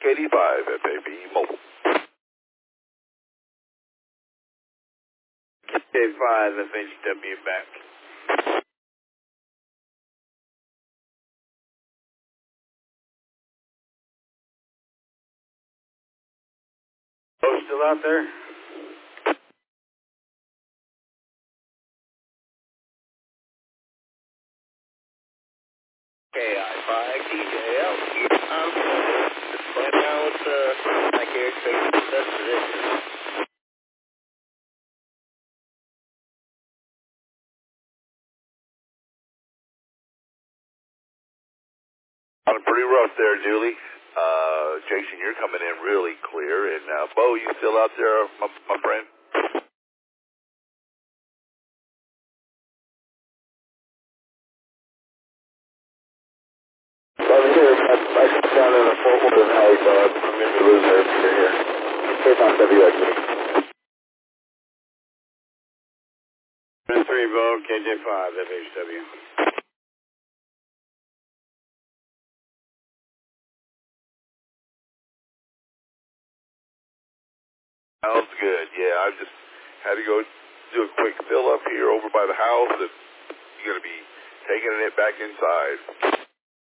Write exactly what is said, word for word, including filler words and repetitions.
K D five, F A B mobile. K five, F H W back. Oh, still out there? K I five, D J L. I'm playing down with the Mike Eric Baker best position. Sounding pretty rough there, Julie. Uh, Jason, you're coming in really clear. And, uh, Bo, you still out there, my, my friend? I'm here. I, I come down in a Fort Worth alley, so I'm in the loser here. here. K five W X. three Bo, K J five, F H W. Sounds good. Yeah, I just had to go do a quick fill up here over by the house, and you're going to be taking it back inside.